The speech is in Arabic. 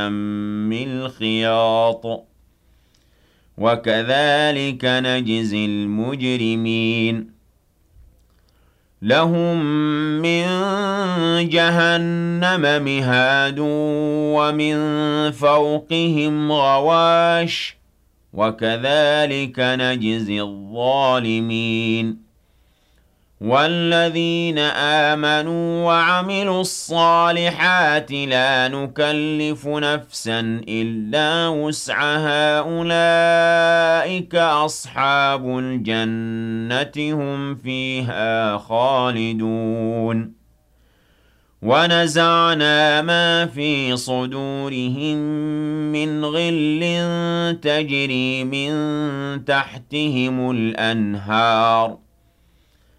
سَمِّ الْخِيَاطِ وَكَذَلِكَ نَجْزِي الْمُجْرِمِينَ لَهُم مِّن جَهَنَّمَ مِهَادٌ وَمِن فَوْقِهِمْ غَوَاشٍ وَكَذَلِكَ نَجْزِي الظَّالِمِينَ وَالَّذِينَ آمَنُوا وَعَمِلُوا الصَّالِحَاتِ لَا نُكَلِّفُ نَفْسًا إِلَّا وُسْعَهَا أُولَٰئِكَ أَصْحَابُ الْجَنَّةِ هُمْ فِيهَا خَالِدُونَ وَنَزَعْنَا مَا فِي صُدُورِهِم مِّنْ غِلٍّ تَجْرِي مِن تَحْتِهِمُ الْأَنْهَارُ